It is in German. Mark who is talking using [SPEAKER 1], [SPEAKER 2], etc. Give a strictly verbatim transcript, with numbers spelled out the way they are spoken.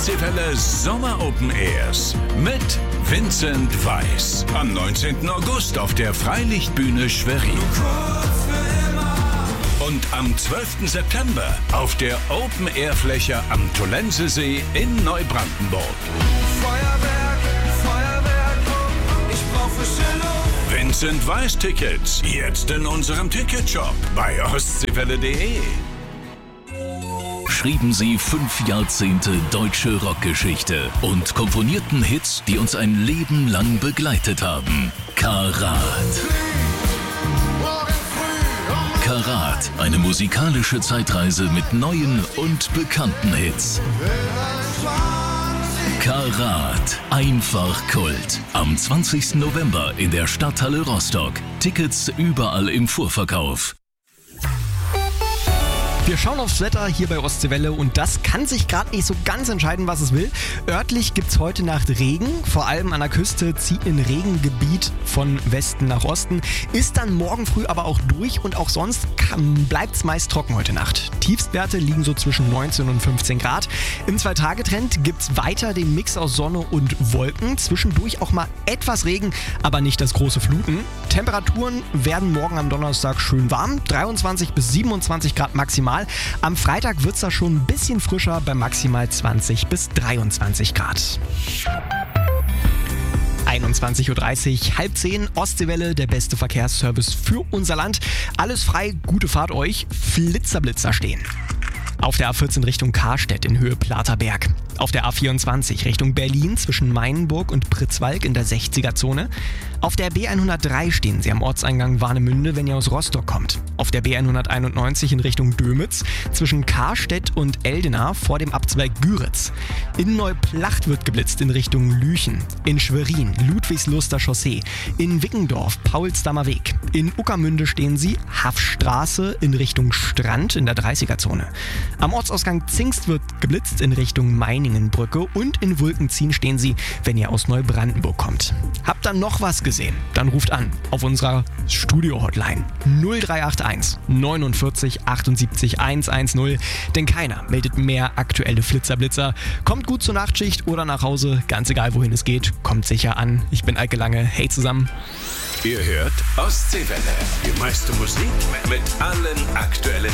[SPEAKER 1] Ostseewelle Sommer Open Airs mit Vincent Weiss. Am neunzehnten August auf der Freilichtbühne Schwerin. Und am zwölften September auf der Open-Air-Fläche am Tollensesee in Neubrandenburg.
[SPEAKER 2] Feuerwerk, Feuerwerk, ich brauch frische Luft.
[SPEAKER 1] Vincent Weiss Tickets jetzt in unserem Ticketshop bei ostseewelle punkt de.
[SPEAKER 3] Schrieben sie fünf Jahrzehnte deutsche Rockgeschichte und komponierten Hits, die uns ein Leben lang begleitet haben. Karat. Karat, eine musikalische Zeitreise mit neuen und bekannten Hits. Karat, einfach Kult. Am zwanzigsten November in der Stadthalle Rostock. Tickets überall im Vorverkauf.
[SPEAKER 4] Wir schauen aufs Wetter hier bei Ostseewelle und das kann sich gerade nicht so ganz entscheiden, was es will. Örtlich gibt es heute Nacht Regen, vor allem an der Küste zieht ein Regengebiet von Westen nach Osten, ist dann morgen früh aber auch durch und auch sonst bleibt es meist trocken heute Nacht. Tiefstwerte liegen so zwischen neunzehn und fünfzehn Grad. Im Zwei-Tage-Trend gibt es weiter den Mix aus Sonne und Wolken, zwischendurch auch mal etwas Regen, aber nicht das große Fluten. Temperaturen werden morgen am Donnerstag schön warm, dreiundzwanzig bis siebenundzwanzig Grad maximal. Am Freitag wird es da schon ein bisschen frischer bei maximal zwanzig bis dreiundzwanzig Grad. einundzwanzig Uhr dreißig, halb zehn, Ostseewelle, der beste Verkehrsservice für unser Land. Alles frei, gute Fahrt euch, Flitzerblitzer stehen. Auf der A vierzehn Richtung Karstedt in Höhe Platerberg. Auf der A vierundzwanzig Richtung Berlin zwischen Mainenburg und Pritzwalk in der sechziger-Zone. Auf der B hundertdrei stehen Sie am Ortseingang Warnemünde, wenn ihr aus Rostock kommt. Auf der B hunderteinundneunzig in Richtung Dömitz zwischen Karstedt und Eldena vor dem Abzweig Güritz. In Neuplacht wird geblitzt in Richtung Lüchen. In Schwerin Ludwigsluster Chaussee. In Wickendorf Paulsdammer Weg. In Uckermünde stehen Sie Haffstraße in Richtung Strand in der dreißiger-Zone. Am Ortsausgang Zingst wird geblitzt in Richtung Meiningenbrücke und in Wulkenziehen stehen Sie, wenn ihr aus Neubrandenburg kommt. Habt ihr noch was gesehen? Dann ruft an auf unserer Studio-Hotline null drei acht eins neunundvierzig achtundsiebzig hundertzehn, denn keiner meldet mehr aktuelle Flitzerblitzer. Kommt gut zur Nachtschicht oder nach Hause, ganz egal wohin es geht, kommt sicher an. Ich bin Eike Lange, hey zusammen.
[SPEAKER 1] Ihr hört Ostseewelle, die meiste Musik mit allen aktuellen